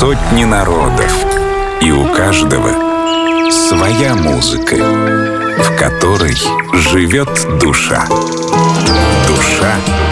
сотни народов, и у каждого своя музыка, в которой живет душа. Душа